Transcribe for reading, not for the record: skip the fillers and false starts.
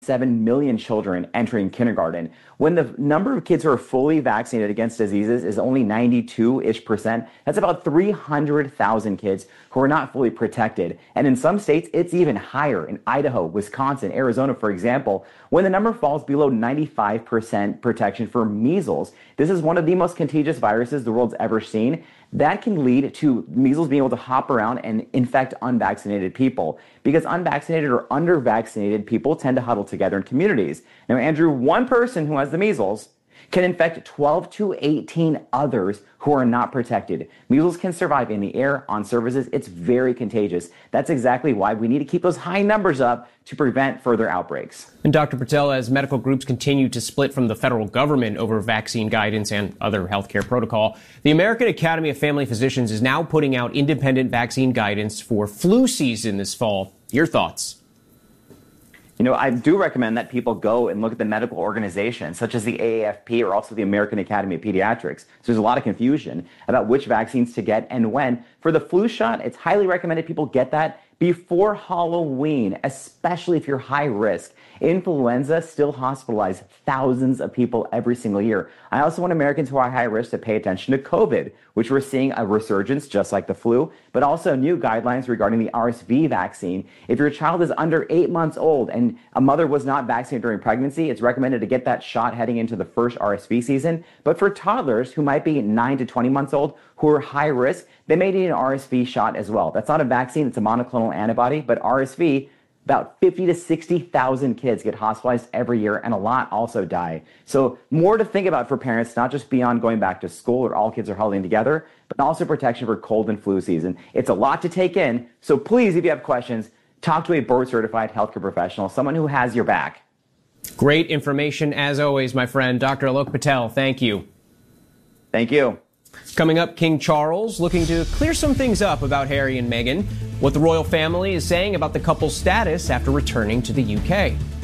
7 million children entering kindergarten. When the number of kids who are fully vaccinated against diseases is only 92-ish%, that's about 300,000 kids who are not fully protected. And in some states, it's even higher. In Idaho, Wisconsin, Arizona, for example, when the number falls below 95% protection for measles, this is one of the most contagious viruses the world's ever seen. That can lead to measles being able to hop around and infect unvaccinated people, because unvaccinated or under-vaccinated people tend to huddle together in communities. Now, Andrew, one person who has the measles can infect 12 to 18 others who are not protected. Measles can survive in the air, on surfaces. It's very contagious. That's exactly why we need to keep those high numbers up to prevent further outbreaks. And Dr. Patel, as medical groups continue to split from the federal government over vaccine guidance and other healthcare protocol, the American Academy of Family Physicians is now putting out independent vaccine guidance for flu season this fall. Your thoughts? You know, I do recommend that people go and look at the medical organizations, such as the AAFP or also the American Academy of Pediatrics. So there's a lot of confusion about which vaccines to get and when. For the flu shot, it's highly recommended people get that before Halloween, especially if you're high risk. Influenza still hospitalizes thousands of people every single year. I also want Americans who are high risk to pay attention to COVID, which we're seeing a resurgence just like the flu, but also new guidelines regarding the RSV vaccine. If your child is under 8 months old and a mother was not vaccinated during pregnancy, it's recommended to get that shot heading into the first RSV season. But for toddlers who might be 9 to 20 months old, who are high risk, they may need an RSV shot as well. That's not a vaccine, it's a monoclonal antibody, but RSV, about 50 to 60,000 kids get hospitalized every year, and a lot also die. So more to think about for parents, not just beyond going back to school where all kids are huddling together, but also protection for cold and flu season. It's a lot to take in. So please, if you have questions, talk to a board-certified healthcare professional, someone who has your back. Great information as always, my friend. Dr. Alok Patel, thank you. Thank you. Coming up, King Charles looking to clear some things up about Harry and Meghan, what the royal family is saying about the couple's status after returning to the UK.